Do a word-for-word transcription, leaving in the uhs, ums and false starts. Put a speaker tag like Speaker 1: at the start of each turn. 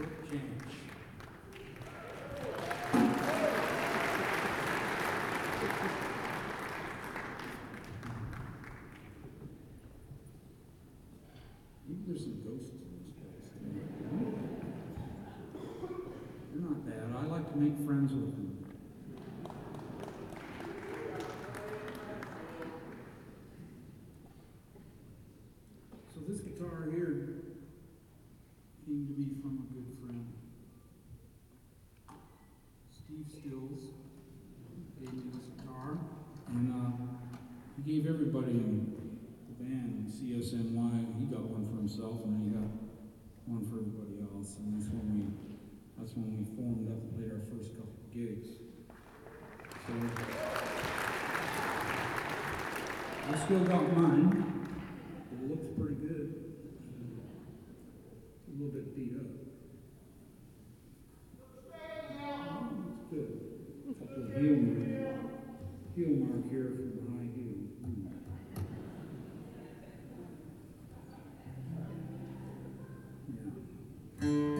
Speaker 1: Brooke Janich. Maybe there's some ghosts in this place. They're not bad. I like to make friends with them. So this guitar here came to me from a good friend. Steve Stills gave me this guitar, and uh, he gave everybody in the band in C S N Y. He got one for himself, and he got one for everybody else. And that's when we that's when we formed up and played our first couple of gigs. So I still got mine. It looks pretty good. It's a little bit beat up. It's good. A couple of heel mark, heel mark here from behind.